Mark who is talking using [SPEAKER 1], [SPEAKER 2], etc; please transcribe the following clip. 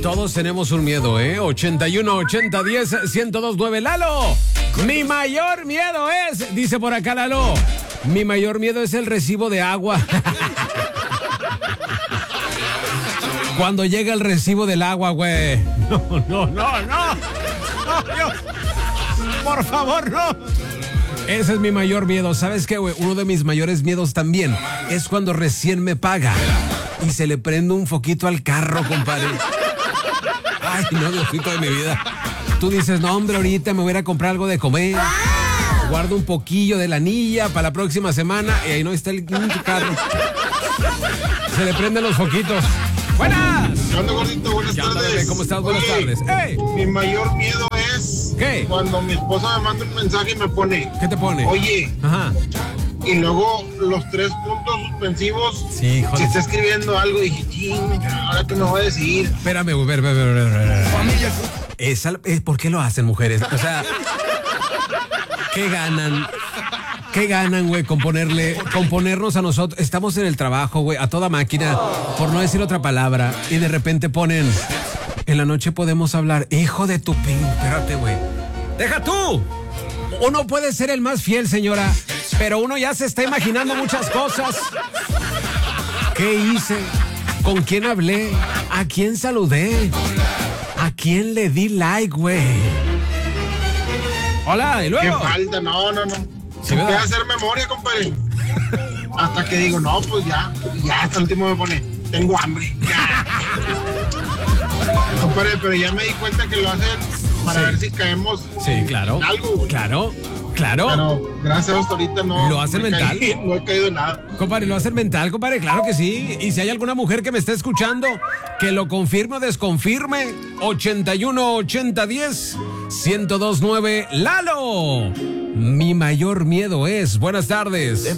[SPEAKER 1] Todos tenemos un miedo, 81 80 10 1029. Lalo, mi mayor miedo es, dice por acá Lalo, mi mayor miedo es el recibo de agua. Cuando llega el recibo del agua, güey. No. Dios. Por favor, no. Ese es mi mayor miedo. ¿Sabes qué, güey? Uno de mis mayores miedos también es cuando recién me paga y se le prende un foquito al carro, compadre. Ay, no, Diosito de mi vida. Tú dices, no, hombre, ahorita me voy a ir a comprar algo de comer. Guardo un poquillo de la anilla para la próxima semana y ahí no está el carro. Se le prenden los foquitos. ¡Buenas!
[SPEAKER 2] ¿Qué onda, gordito? Buenas tardes.
[SPEAKER 1] ¿Cómo estás? Buenas tardes. ¡Ey!
[SPEAKER 2] Mi mayor miedo es...
[SPEAKER 1] ¿Qué?
[SPEAKER 2] Cuando mi esposa me manda un mensaje y me pone...
[SPEAKER 1] ¿Qué te pone?
[SPEAKER 2] Oye.
[SPEAKER 1] Ajá.
[SPEAKER 2] Y luego los 3 puntos suspensivos.
[SPEAKER 1] Sí, joder.
[SPEAKER 2] Si está escribiendo algo, dije, ching, ¿ahora qué me va a decir?
[SPEAKER 1] Espérame, güey, ¿por qué lo hacen, mujeres? O sea, ¿qué ganan? ¿Qué ganan, güey, con ponernos a nosotros? Estamos en el trabajo, güey, a toda máquina, por no decir otra palabra, y de repente ponen, en la noche podemos hablar. Hijo de tu pin, espérate, güey. ¡Deja tú! Uno puede ser el más fiel, señora, pero uno ya se está imaginando muchas cosas. ¿Qué hice? ¿Con quién hablé? ¿A quién saludé? ¿A quién le di like, güey? Hola, ¿y luego?
[SPEAKER 2] ¿Qué falta? No.
[SPEAKER 1] Sí,
[SPEAKER 2] voy a hacer memoria, compadre. Hasta que digo, no, pues ya hasta el último me pone, tengo hambre. Ya. Compadre, pero ya me di cuenta que lo hacen para ver si caemos en algo.
[SPEAKER 1] Claro.
[SPEAKER 2] Pero gracias a Dios ahorita no.
[SPEAKER 1] ¿Lo hacen mental?
[SPEAKER 2] No he caído en nada.
[SPEAKER 1] Compadre, ¿lo hacen mental, compadre? Claro que sí. Y si hay alguna mujer que me esté escuchando, que lo confirme o desconfirme, 81 80 10 1029. Lalo, mi mayor miedo es. Buenas tardes.